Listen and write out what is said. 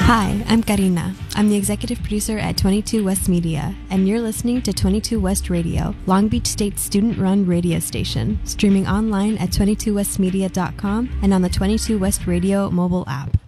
Hi, I'm Karina. I'm the executive producer at 22 West Media, and you're listening to 22 West Radio, Long Beach State's student-run radio station, streaming online at 22westmedia.com and on the 22 West Radio mobile app.